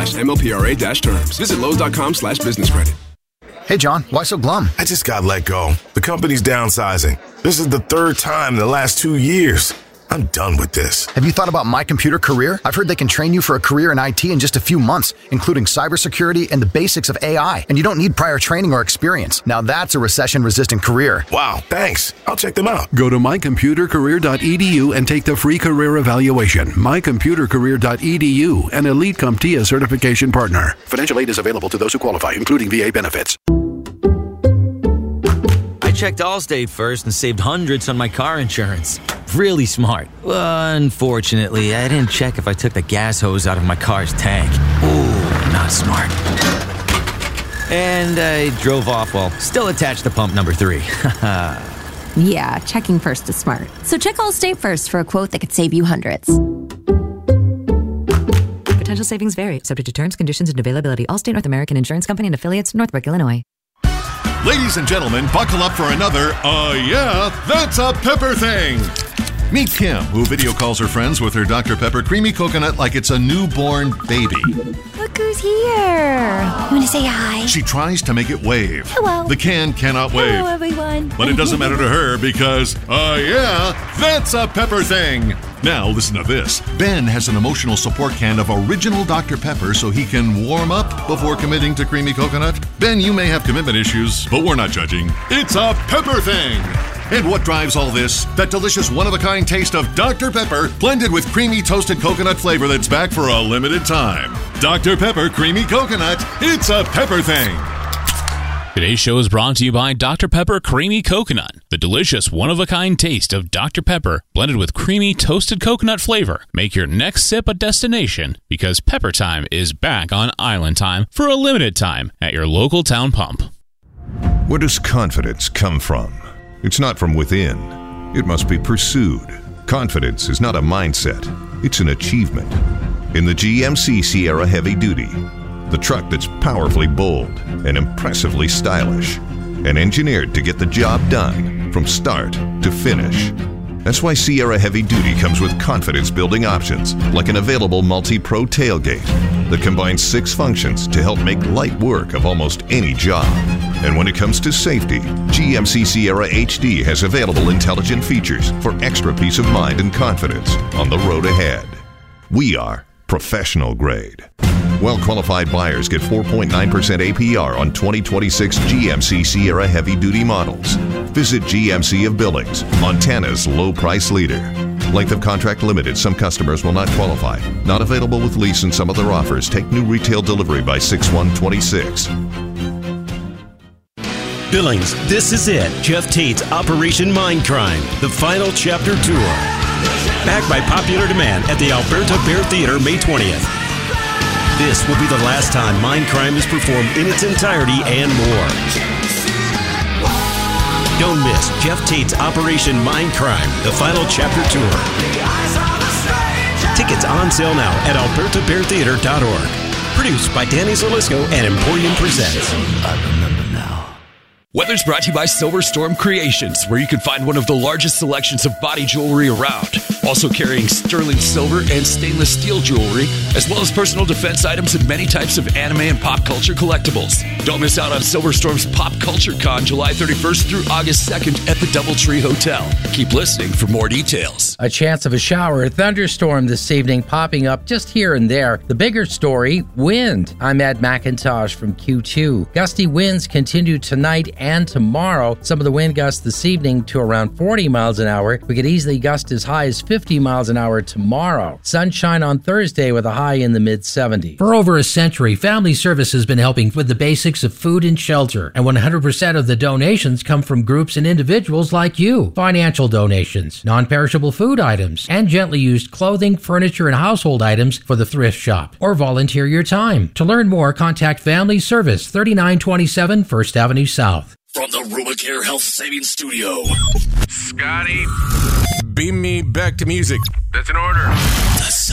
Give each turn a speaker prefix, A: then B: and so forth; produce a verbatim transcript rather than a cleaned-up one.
A: slash MLPRA dash terms. Visit Lowe's.com slash business credit.
B: Hey, John, why so glum?
C: I just got let go. The company's downsizing. This is the third time in the last two years. I'm done with this.
B: Have you thought about My Computer Career? I've heard they can train you for a career in I T in just a few months, including cybersecurity and the basics of A I. And you don't need prior training or experience. Now that's a recession-resistant career.
C: Wow, thanks. I'll check them out.
D: Go to my computer career dot e d u and take the free career evaluation. my computer career dot e d u, an Elite CompTIA certification partner. Financial aid is available to those who qualify, including V A benefits.
E: I checked Allstate first and saved hundreds on my car insurance. Really smart. Unfortunately, I didn't check if I took the gas hose out of my car's tank. Ooh, not smart. And I drove off while still attached to pump number three.
F: Yeah, checking first is smart. So check Allstate first for a quote that could save you hundreds.
G: Potential savings vary, subject to terms, conditions, and availability. Allstate North American Insurance Company and affiliates, Northbrook, Illinois.
H: Ladies and gentlemen, buckle up for another, uh, yeah, that's a pepper thing. Meet Kim, who video calls her friends with her Doctor Pepper Creamy Coconut like it's a newborn baby.
I: Look who's here. You want to say hi?
H: She tries to make it wave.
I: Hello.
H: The can cannot wave.
I: Hello, everyone.
H: But it doesn't matter to her because, uh, yeah, that's a pepper thing. Now, listen to this. Ben has an emotional support can of original Doctor Pepper so he can warm up before committing to Creamy Coconut. Ben, you may have commitment issues, but we're not judging. It's a pepper thing. And what drives all this? That delicious one-of-a-kind taste of Doctor Pepper blended with creamy toasted coconut flavor that's back for a limited time. Doctor Pepper Creamy Coconut. It's a pepper thing.
J: Today's show is brought to you by Doctor Pepper Creamy Coconut, the delicious one-of-a-kind taste of Doctor Pepper blended with creamy toasted coconut flavor. Make your next sip a destination because Pepper Time is back on Island Time for a limited time at your local town pump.
K: Where does confidence come from? It's not from within. It must be pursued. Confidence is not a mindset. It's an achievement. In the G M C Sierra Heavy Duty, the truck that's powerfully bold and impressively stylish and engineered to get the job done from start to finish. That's why Sierra Heavy Duty comes with confidence-building options like an available multi-pro tailgate that combines six functions to help make light work of almost any job. And when it comes to safety, G M C Sierra H D has available intelligent features for extra peace of mind and confidence on the road ahead. We are professional grade. Well-qualified buyers get four point nine percent A P R on twenty twenty-six G M C Sierra heavy-duty models. Visit G M C of Billings, Montana's low-price leader. Length of contract limited. Some customers will not qualify. Not available with lease and some other offers. Take new retail delivery by six one twenty-six.
L: Billings, this is it. Jeff Tate's Operation Mindcrime, the final chapter tour. Backed by popular demand at the Alberta Bear Theatre May twentieth. This will be the last time Mindcrime is performed in its entirety and more. Don't miss Jeff Tate's Operation Mindcrime, the final chapter tour. Tickets on sale now at alberta bear theatre dot org. Produced by Danny Zalisco and Emporium Presents.
M: I remember now. Weather's brought to you by Silver Storm Creations, where you can find one of the largest selections of body jewelry around. Also carrying sterling silver and stainless steel jewelry, as well as personal defense items and many types of anime and pop culture collectibles. Don't miss out on Silver Storm's Pop Culture Con July thirty-first through August second at the Doubletree Hotel. Keep listening for more details.
N: A chance of a shower or thunderstorm this evening popping up just here and there. The bigger story, wind. I'm Ed McIntosh from Q two. Gusty winds continue tonight and tomorrow. Some of the wind gusts this evening to around forty miles an hour. We could easily gust as high as fifty miles an hour tomorrow. Sunshine on Thursday with a high in the mid seventies.
O: For over a century, Family Service has been helping with the basics of food and shelter, and one hundred percent of the donations come from groups and individuals like you. Financial donations, non-perishable food items, and gently used clothing, furniture, and household items for the thrift shop, or volunteer your time. To learn more, contact Family Service, thirty-nine twenty-seven First Avenue South.
P: From the Rubicare Health Savings Studio.
Q: Scotty, beam me back to music. That's an order.